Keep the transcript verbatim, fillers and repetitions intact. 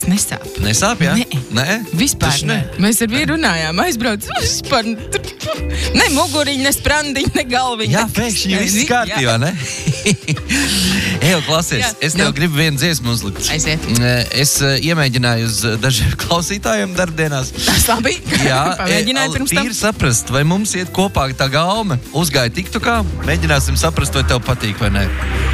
Nesāp. Nesāp, jā? Nē. Nē? Vispār Taču ne. Mēs ar vīru runājām, aizbrauc. Vispār ne muguriņi, ne sprandiņi, ne galviņi. Jā, pēkšņi viss kārtībā, ne? Ejo, klausies, Jā. es tev Nu. gribu vienu dziesmu uzlikt. Aiziet. Es uh, iemēģināju uz uh, dažiem klausītājiem darbdienās. Tas labi. Jā, Pamēģināju e, pirms tam. tīri saprast, vai mums iet kopā tā gaume. Uzgāja TikTokā, mēģināsim saprast, vai tev patīk vai nē.